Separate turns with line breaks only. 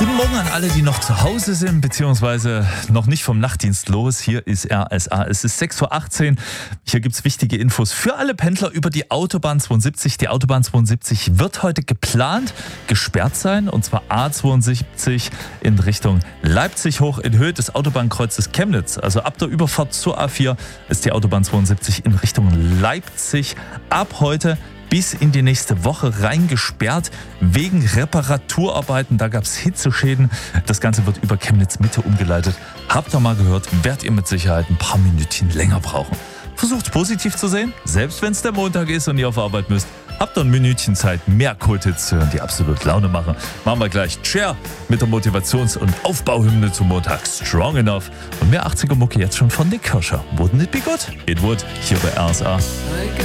Guten Morgen an alle, die noch zu Hause sind, beziehungsweise noch nicht vom Nachtdienst los. Hier ist RSA. Es ist 6.18 Uhr. Hier gibt es wichtige Infos für alle Pendler über die Autobahn 72. Die Autobahn 72 wird heute geplant gesperrt sein, und zwar A72 in Richtung Leipzig hoch in Höhe des Autobahnkreuzes Chemnitz. Also ab der Überfahrt zur A4 ist die Autobahn 72 in Richtung Leipzig ab heute bis in die nächste Woche rein gesperrt wegen Reparaturarbeiten. Da gab es Hitzeschäden. Das Ganze wird über Chemnitz Mitte umgeleitet. Habt ihr mal gehört, werdet ihr mit Sicherheit ein paar Minütchen länger brauchen. Versucht positiv zu sehen, selbst wenn es der Montag ist und ihr auf Arbeit müsst. Habt ihr ein Minütchen Zeit, mehr Kulthits zu hören, die absolut Laune machen. Machen wir gleich Cher mit der Motivations- und Aufbauhymne zum Montag Strong Enough. Und mehr 80er Mucke jetzt schon von Nick Kirscher. Wouldn't it be good? It would, hier bei RSA.